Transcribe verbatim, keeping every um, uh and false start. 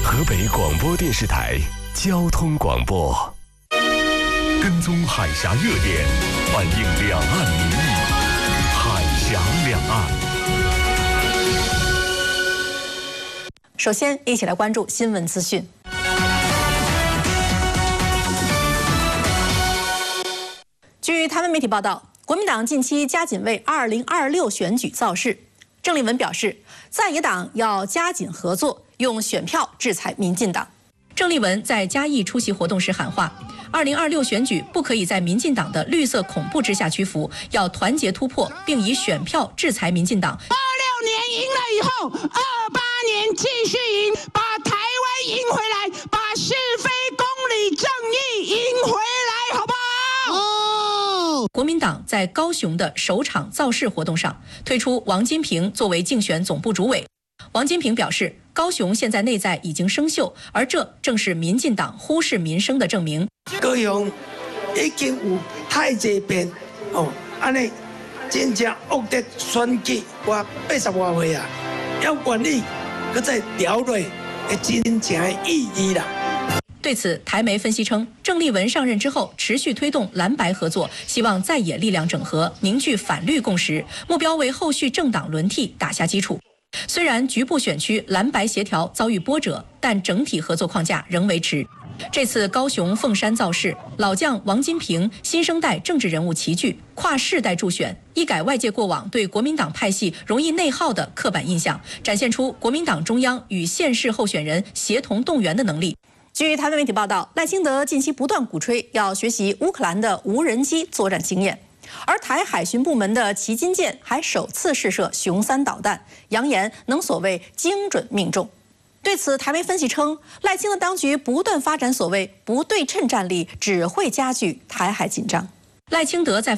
河北广播电视台交通广播，跟踪海峡热点，反映两岸民意，海峡两岸。 首先，一起来关注新闻资讯。据台湾媒体报道，国民党近期加紧为二零二六选举造势。郑丽文表示，在野党要加紧合作，用选票制裁民进党。郑丽文在嘉义出席活动时喊话：二零二六选举不可以在民进党的绿色恐怖之下屈服，要团结突破，并以选票制裁民进党。 二六年赢了以后，二八年继续赢，把台湾赢回来，把是非公理正义赢回来，好不好？哦。 国民党在高雄的首场造势活动上，推出王金平作为竞选总部主委。王金平表示，高雄现在内在已经生锈，而这正是民进党忽视民生的证明。 高雄已经有太济遍哦，安尼真正恶劣选举，我八十多岁啊，要管理，搁再调落，会真正的意义啦。 对此，台媒分析称，郑丽文上任之后，持续推动蓝白合作，希望在野力量整合，凝聚反绿共识，目标为后续政党轮替打下基础。虽然局部选区蓝白协调遭遇波折，但整体合作框架仍维持。这次高雄凤山造势，老将王金平、新生代政治人物齐聚，跨世代助选，一改外界过往对国民党派系容易内耗的刻板印象，展现出国民党中央与县市候选人协同动员的能力。据台湾媒体报道，赖清德近期不断鼓吹要学习乌克兰的无人机作战经验，而台海巡部门的旗津舰还首次试射雄三导弹，扬言能所谓精准命中。对此，台媒分析称，赖清德当局不断发展所谓不对称战力，只会加剧台海紧张。赖清德在